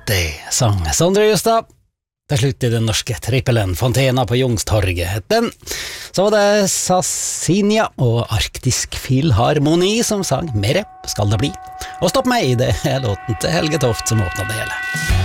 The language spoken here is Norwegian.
Day, sang Sondre Justad. Til slutt i den norske trippelen Fontena på Youngstorget het den. Så var det Sassinia og Arktisk Filharmoni som sang Mere skal det bli. Og stopp meg i det låten til Helge Toft som åpnet det hele.